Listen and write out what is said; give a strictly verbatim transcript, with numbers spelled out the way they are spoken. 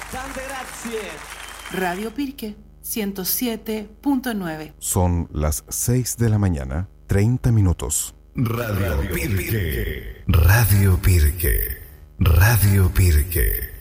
Tante grazie. Radio Pirque ciento siete punto nueve. Son las seis de la mañana, treinta minutos. Radio Pirque. Radio Pirque. Radio Pirque.